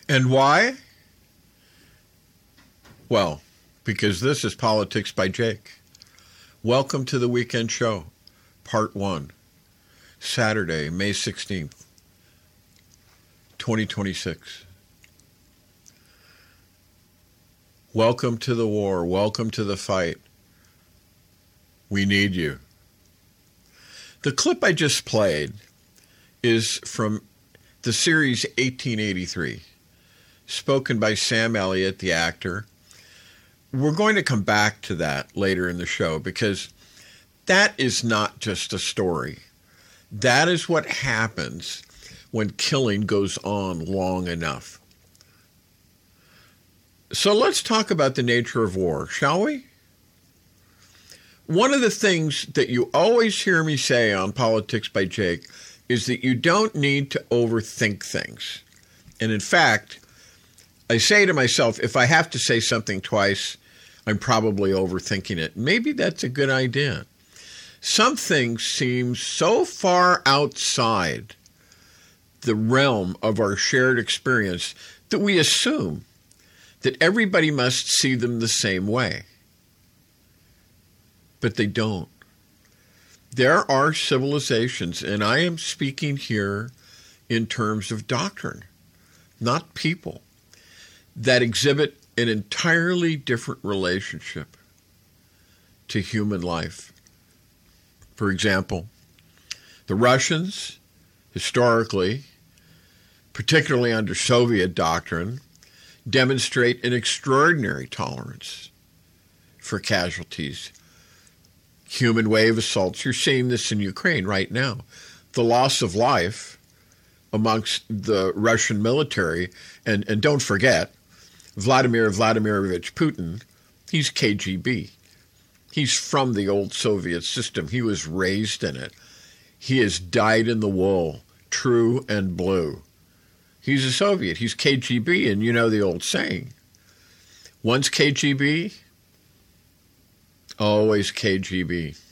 And why? Well, because this is Politics by Jake. Welcome to the Weekend Show, Part 1, Saturday, May 16th, 2026. Welcome to the war. Welcome to the fight. We need you. The clip I just played is from the series 1883, spoken by Sam Elliott, the actor. We're going to come back to that later in the show because that is not just a story. That is what happens when killing goes on long enough. So let's talk about the nature of war, shall we? One of the things that you always hear me say on Politics by Jake is that you don't need to overthink things. And in fact, I say to myself, if I have to say something twice, I'm probably overthinking it. Maybe that's a good idea. Some things seem so far outside the realm of our shared experience that we assume that everybody must see them the same way. But they don't. There are civilizations, and I am speaking here in terms of doctrine, not people, that exhibit an entirely different relationship to human life. For example, the Russians, historically, particularly under Soviet doctrine, demonstrate an extraordinary tolerance for casualties. Human wave assaults. You're seeing this in Ukraine right now. The loss of life amongst the Russian military, and don't forget, Vladimir Vladimirovich Putin, he's KGB. He's from the old Soviet system. He was raised in it. He has dyed in the wool, true and blue. He's a Soviet. He's KGB, and you know the old saying, once KGB, always KGB.